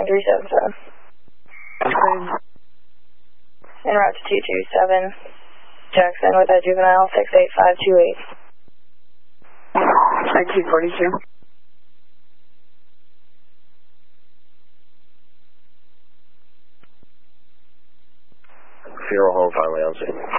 9377. En route to 227 Jackson with a juvenile 68528. 1942. Funeral home finally on scene.